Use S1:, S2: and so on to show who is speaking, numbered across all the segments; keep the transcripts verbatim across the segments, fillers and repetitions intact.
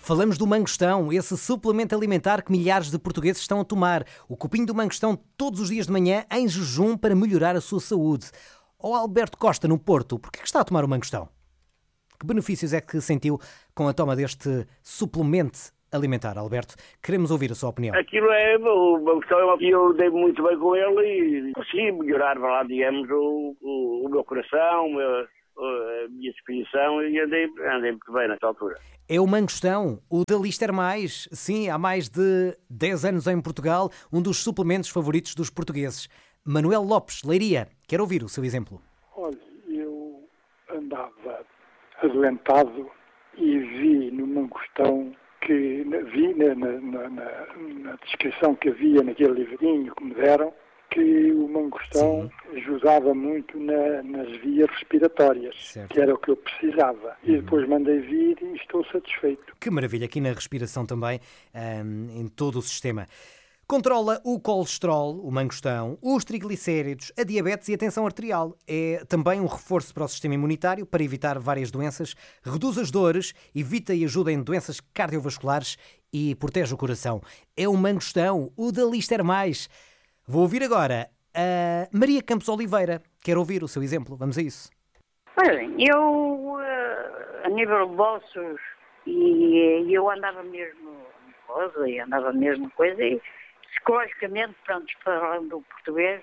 S1: Falamos do mangostão, esse suplemento alimentar que milhares de portugueses estão a tomar. O copinho do mangostão todos os dias de manhã em jejum para melhorar a sua saúde. Ó Alberto Costa, no Porto, por que está a tomar o mangostão? Que benefícios é que sentiu com a toma deste suplemento alimentar, Alberto? Queremos ouvir a sua opinião.
S2: Aquilo é, o mangostão, eu dei muito bem com ele e consegui melhorar, lá, digamos, o, o, o meu coração, o meu, a minha disposição e andei, andei muito bem nessa altura.
S1: É o mangostão, o da Lister Mais. Sim, há mais de dez anos em Portugal, um dos suplementos favoritos dos portugueses. Manuel Lopes, Leiria, quer ouvir o seu exemplo?
S3: Olha, eu andava adoentado e vi no mangostão, que vi na, na, na, na descrição que havia naquele livrinho que me deram, que o mangostão Sim. ajudava muito na, nas vias respiratórias, certo. Que era o que eu precisava. E depois mandei vir e estou satisfeito.
S1: Que maravilha, aqui na respiração também, um, em todo o sistema. Controla o colesterol, o mangostão, os triglicéridos, a diabetes e a tensão arterial. É também um reforço para o sistema imunitário para evitar várias doenças, reduz as dores, evita e ajuda em doenças cardiovasculares e protege o coração. É o mangostão, o da Lister Mais. Vou ouvir agora a Maria Campos Oliveira. Quero ouvir o seu exemplo. Vamos a isso.
S4: Olha, eu, a nível de ossos, e eu andava mesmo nervosa e andava mesmo coisa, e psicologicamente, pronto, falando português,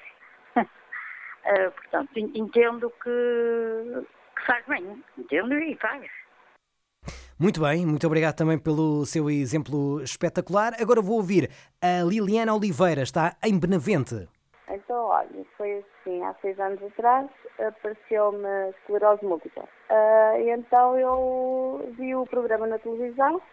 S4: uh, portanto, entendo que, que faz bem, entendo e faz.
S1: Muito bem, muito obrigado também pelo seu exemplo espetacular. Agora vou ouvir a Liliana Oliveira, está em Benavente.
S5: Então, olha, foi assim, há seis anos atrás apareceu-me esclerose múltipla. Uh, e então eu vi o programa na televisão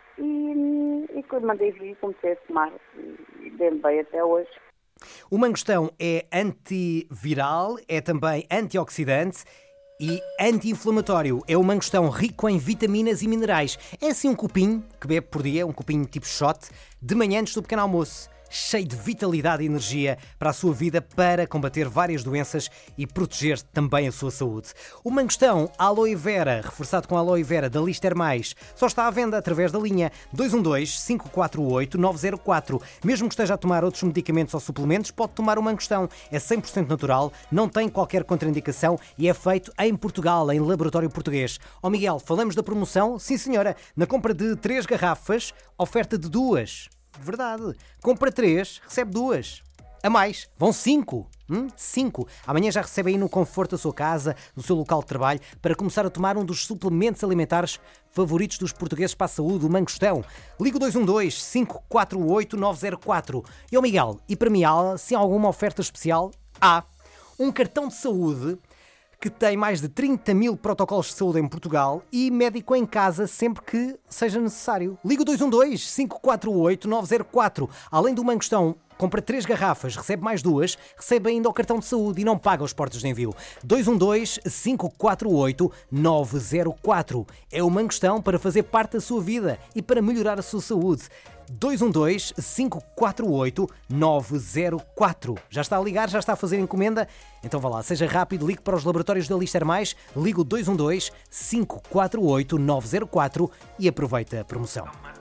S5: e, e quando mandei vir comecei a tomar e dei-me bem até hoje.
S1: O mangostão é antiviral, é também antioxidante e anti-inflamatório. É um mangostão rico em vitaminas e minerais. É assim um copinho que bebe por dia, um copinho tipo shot, de manhã antes do pequeno almoço. Cheio de vitalidade e energia para a sua vida, para combater várias doenças e proteger também a sua saúde. O mangostão Aloe Vera, reforçado com Aloe Vera da Lister Mais, só está à venda através da linha dois um dois, cinco quatro oito, nove zero quatro. Mesmo que esteja a tomar outros medicamentos ou suplementos, pode tomar o mangostão. É cem por cento natural, não tem qualquer contraindicação e é feito em Portugal, em laboratório português. Ó oh Miguel, falamos da promoção? Sim senhora, na compra de três garrafas, oferta de duas. Verdade. Compra três, recebe duas. A mais. Vão cinco. Hum? Cinco. Amanhã já recebe aí no conforto da sua casa, do seu local de trabalho, para começar a tomar um dos suplementos alimentares favoritos dos portugueses para a saúde, o mangostão. Liga dois um dois, cinco quatro oito, nove zero quatro. E ao Miguel, e para mim, se há alguma oferta especial, há um cartão de saúde que tem mais de trinta mil protocolos de saúde em Portugal e médico em casa sempre que seja necessário. Liga dois um dois, cinco quatro oito, nove zero quatro. Além do mangostão, compra três garrafas, recebe mais duas, recebe ainda o cartão de saúde e não paga os portos de envio. dois um dois, cinco quatro oito, nove zero quatro. É o mangostão para fazer parte da sua vida e para melhorar a sua saúde. dois um dois, cinco quatro oito, nove zero quatro. Já está a ligar? Já está a fazer encomenda? Então vá lá, seja rápido, ligue para os laboratórios da Lister Mais, ligue o dois um dois, cinco quatro oito, nove zero quatro e aproveita a promoção.